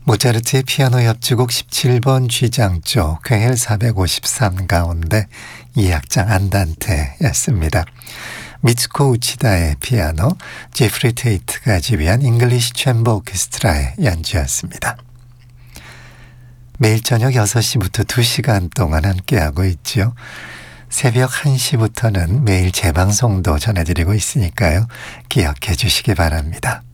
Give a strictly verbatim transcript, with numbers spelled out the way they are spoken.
모차르트의 피아노 협주곡 십칠 번 쥐장조 쾌헬 사백오십삼 가운데 이 악장 안단테였습니다. 미츠코 우치다의 피아노, 제프리 테이트가 지휘한 잉글리시 챔버 오케스트라의 연주였습니다. 매일 저녁 여섯 시부터 두 시간 동안 함께하고 있죠. 새벽 한 시부터는 매일 재방송도 전해드리고 있으니까요. 기억해 주시기 바랍니다.